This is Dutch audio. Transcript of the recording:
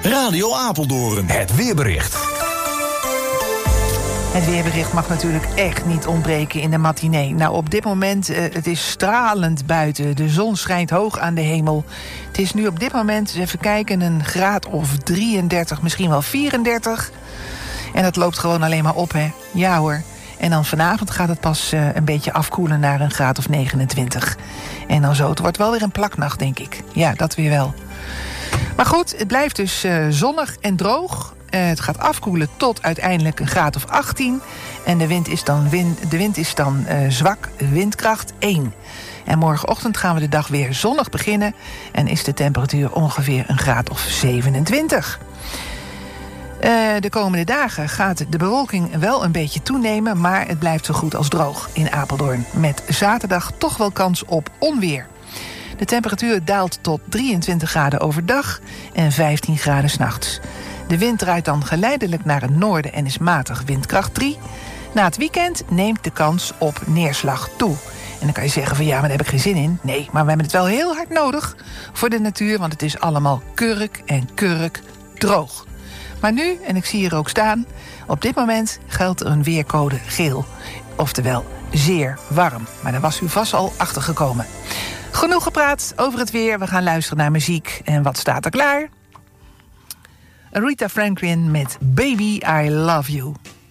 Radio Apeldoorn. Het weerbericht. Het weerbericht mag natuurlijk echt niet ontbreken in de matinee. Nou, op dit moment, het is stralend buiten. De zon schijnt hoog aan de hemel. Het is nu op dit moment, eens even kijken, een graad of 33, misschien wel 34. En dat loopt gewoon alleen maar op, hè? Ja hoor. En dan vanavond gaat het pas een beetje afkoelen naar een graad of 29. En dan zo, het wordt wel weer een plaknacht, denk ik. Ja, dat weer wel. Maar goed, het blijft dus zonnig en droog. Het gaat afkoelen tot uiteindelijk een graad of 18. En de wind is dan zwak, windkracht 1. En morgenochtend gaan we de dag weer zonnig beginnen. En is de temperatuur ongeveer een graad of 27. De komende dagen gaat de bewolking wel een beetje toenemen, maar het blijft zo goed als droog in Apeldoorn. Met zaterdag toch wel kans op onweer. De temperatuur daalt tot 23 graden overdag en 15 graden 's nachts. De wind draait dan geleidelijk naar het noorden en is matig, windkracht 3. Na het weekend neemt de kans op neerslag toe. En dan kan je zeggen van ja, maar daar heb ik geen zin in. Nee, maar we hebben het wel heel hard nodig voor de natuur, want het is allemaal kurk en kurk droog. Maar nu, en ik zie hier ook staan, op dit moment geldt er een weercode geel. Oftewel zeer warm. Maar daar was u vast al achter gekomen. Genoeg gepraat over het weer. We gaan luisteren naar muziek. En wat staat er klaar? Aretha Franklin met Baby I Love You.